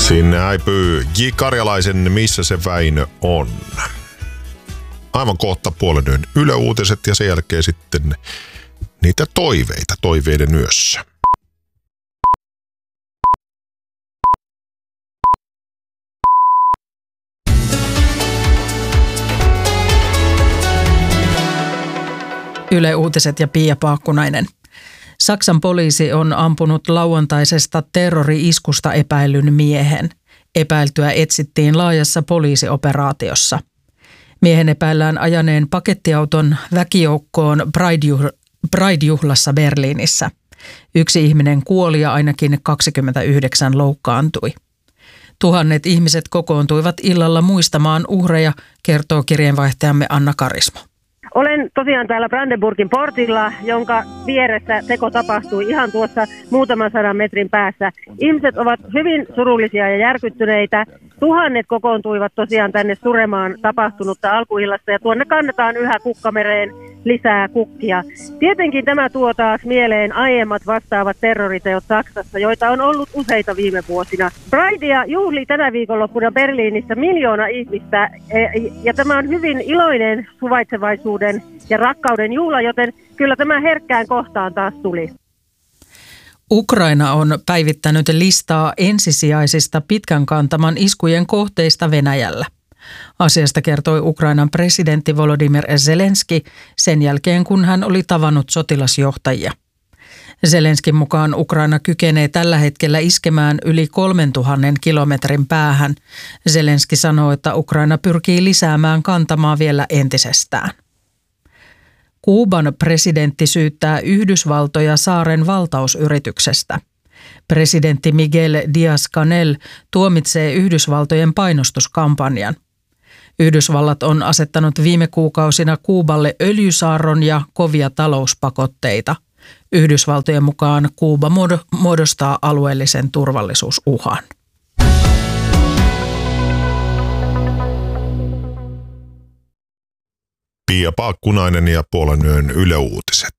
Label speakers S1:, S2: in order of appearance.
S1: Sinne häipyy J. Karjalaisen Missä se Väinö on. Aivan kohta puolen yön Yle Uutiset ja sen jälkeen sitten niitä toiveita toiveiden yössä.
S2: Yle Uutiset ja Pia Paakkunainen. Saksan poliisi on ampunut lauantaisesta terrori-iskusta epäillyn miehen. Epäiltyä etsittiin laajassa poliisioperaatiossa. Miehen epäillään ajaneen pakettiauton väkijoukkoon Pride-juhlassa Berliinissä. 1 ihminen kuoli ja ainakin 29 loukkaantui. Tuhannet ihmiset kokoontuivat illalla muistamaan uhreja, kertoo kirjeenvaihtajamme Anna Karismo.
S3: Olen tosiaan täällä Brandenburgin portilla, jonka vieressä teko tapahtui ihan tuossa muutaman 100 metrin päässä. Ihmiset ovat hyvin surullisia ja järkyttyneitä. Tuhannet kokoontuivat tosiaan tänne suremaan tapahtunutta alkuillasta ja tuonne kannetaan yhä Kukkamereen lisää kukkia. Tietenkin tämä tuo taas mieleen aiemmat vastaavat terroriteot Saksassa, joita on ollut useita viime vuosina. Pridea juhli tänä viikonloppuna Berliinissä 1 miljoona ihmistä ja tämä on hyvin iloinen suvaitsevaisuuden ja rakkauden juhla, joten kyllä tämä herkkään kohtaan taas tuli.
S2: Ukraina on päivittänyt listaa ensisijaisista pitkän kantaman iskujen kohteista Venäjällä. Asiasta kertoi Ukrainan presidentti Volodymyr Zelenski sen jälkeen, kun hän oli tavannut sotilasjohtajia. Zelenskin mukaan Ukraina kykenee tällä hetkellä iskemään yli 3000 kilometrin päähän. Zelenski sanoi, että Ukraina pyrkii lisäämään kantamaa vielä entisestään. Kuuban presidentti syyttää Yhdysvaltoja saaren valtausyrityksestä. Presidentti Miguel Díaz-Canel tuomitsee Yhdysvaltojen painostuskampanjan. Yhdysvallat on asettanut viime kuukausina Kuuballe öljysaarron ja kovia talouspakotteita. Yhdysvaltojen mukaan Kuuba muodostaa alueellisen turvallisuusuhan.
S1: Pia Paakkunainen ja puolen yön Yle Uutiset.